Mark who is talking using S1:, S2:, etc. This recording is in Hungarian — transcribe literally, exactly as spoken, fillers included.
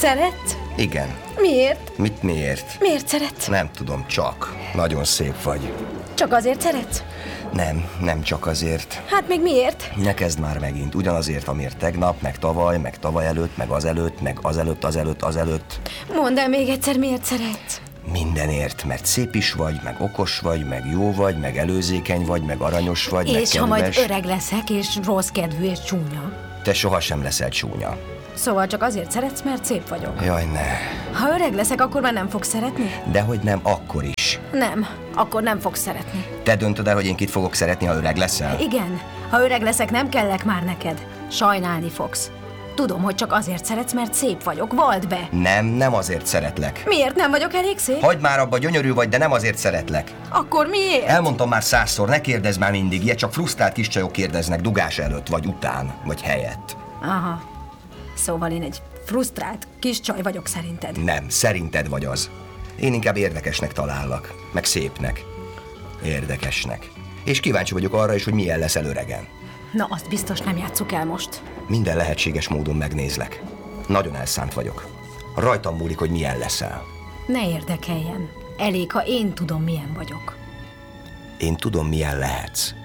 S1: Szeret?
S2: Igen.
S1: Miért?
S2: Mit miért?
S1: Miért szeret?
S2: Nem tudom, csak. Nagyon szép vagy.
S1: Csak azért szeret?
S2: Nem, nem csak azért.
S1: Hát még miért?
S2: Ne kezd már megint. Ugyanazért, amiért tegnap, meg tavaly, meg tavaly előtt, meg azelőtt, meg azelőtt, azelőtt, azelőtt.
S1: Mondd el még egyszer, miért szeret?
S2: Mindenért, mert szép is vagy, meg okos vagy, meg jó vagy, meg előzékeny vagy, meg aranyos vagy, meg
S1: És ha
S2: kedves.
S1: majd öreg leszek, és rossz kedvű és csúnya.
S2: Te sohasem leszel csúnya.
S1: Szóval csak azért szeretsz, mert szép vagyok.
S2: Jaj, ne.
S1: Ha öreg leszek, akkor már nem fogsz szeretni?
S2: Dehogy nem, akkor is.
S1: Nem, akkor nem fogsz szeretni.
S2: Te döntöd el, hogy én kit fogok szeretni, ha öreg leszel?
S1: Igen, ha öreg leszek, nem kellek már neked. Sajnálni fogsz. Tudom, hogy csak azért szeretsz, mert szép vagyok. Vald be!
S2: Nem, nem azért szeretlek.
S1: Miért nem vagyok elég szép?
S2: Hagyd már abba, gyönyörű vagy, de nem azért szeretlek.
S1: Akkor miért?
S2: Elmondtam már százszor, ne kérdezz már mindig, ilyet csak frusztrált kis csajok kérdeznek dugás előtt, vagy után, vagy helyett.
S1: Aha. Szóval én egy frusztrált kis csaj vagyok szerinted.
S2: Nem, szerinted vagy az. Én inkább érdekesnek talállak, meg szépnek. Érdekesnek. És kíváncsi vagyok arra is, hogy milyen leszel öregen.
S1: Na, azt biztos nem játsszuk el most.
S2: Minden lehetséges módon megnézlek. Nagyon elszánt vagyok. Rajtam múlik, hogy milyen leszel.
S1: Ne érdekeljen. Elég, ha én tudom, milyen vagyok.
S2: Én tudom, milyen lehetsz.